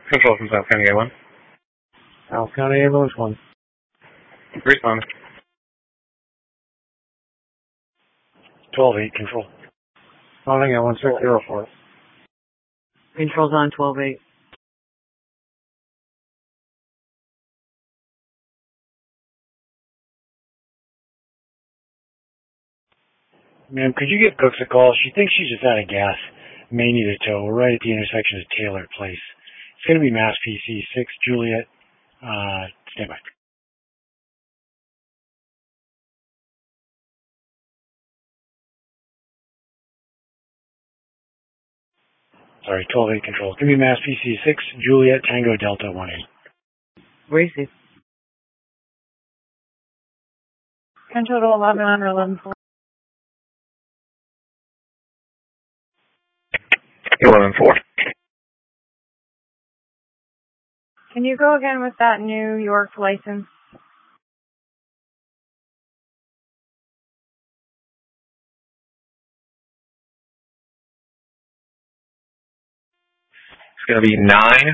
Control from South County A1. South County Ambulance 1. Respond. 12-8, control. Calling at 1604. Control's on 12-8. Ma'am, could you give Cooks a call? She thinks she's just out of gas. May need a tow. We're right at the intersection of Taylor Place. It's going to be Mass PC 6 Juliet. Stand by. Sorry, 12-8 control. Give me Mass PC 6 Juliet Tango Delta 18. Receive. Control to 11 under 11-4. 11-4. Can you go again with that New York license? It's going to be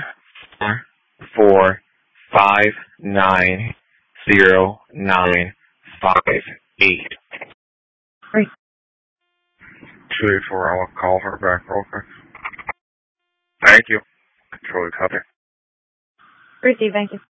9459098. Great. 284, I'll call her back real quick. Thank you. Control the copy. Receive, thank you.